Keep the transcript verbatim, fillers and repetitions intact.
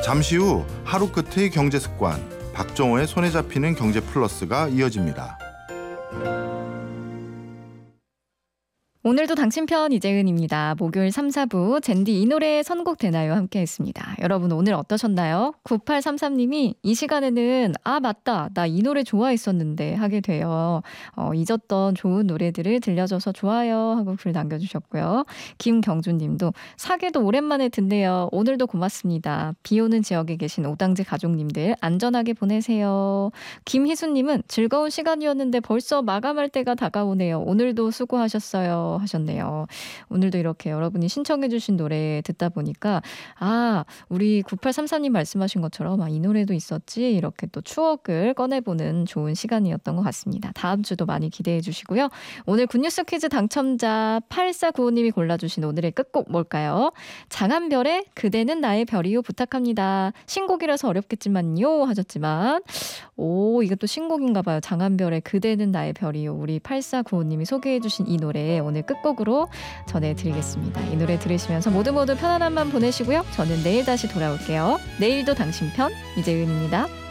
잠시 후 하루 끝의 경제 습관, 박정호의 손에 잡히는 경제 플러스가 이어집니다. 오늘도 당신편 이재은입니다. 목요일 삼, 사부 젠디 이 노래 선곡 되나요? 함께했습니다. 여러분 오늘 어떠셨나요? 구팔삼삼님이 이 시간에는 아 맞다 나 이 노래 좋아했었는데 하게 돼요. 어, 잊었던 좋은 노래들을 들려줘서 좋아요 하고 글 남겨주셨고요. 김경준님도 사계도 오랜만에 듣네요. 오늘도 고맙습니다. 비오는 지역에 계신 오당제 가족님들 안전하게 보내세요. 김희수님은 즐거운 시간이었는데 벌써 마감할 때가 다가오네요. 오늘도 수고하셨어요. 하셨네요. 오늘도 이렇게 여러분이 신청해 주신 노래 듣다 보니까 아 우리 구팔삼사님 말씀하신 것처럼 아, 이 노래도 있었지 이렇게 또 추억을 꺼내보는 좋은 시간이었던 것 같습니다. 다음 주도 많이 기대해 주시고요. 오늘 굿뉴스 퀴즈 당첨자 팔사구오님이 골라주신 오늘의 끝곡 뭘까요? 장한별의 그대는 나의 별이요 부탁합니다. 신곡이라서 어렵겠지만요 하셨지만 오 이것도 신곡인가 봐요. 장한별의 그대는 나의 별이요. 우리 팔사구오님이 소개해 주신 이 노래 오늘 끝곡으로 전해드리겠습니다. 이 노래 들으시면서 모두 모두 편안한 밤 보내시고요. 저는 내일 다시 돌아올게요. 내일도 당신 편 이재은입니다.